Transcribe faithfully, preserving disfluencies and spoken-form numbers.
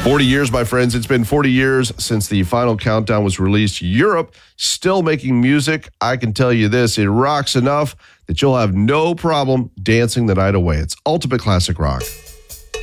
forty years, my friends. It's been forty years since the final countdown was released. Europe still making music. I can tell you this, it rocks enough that you'll have no problem dancing the night away. It's ultimate classic rock.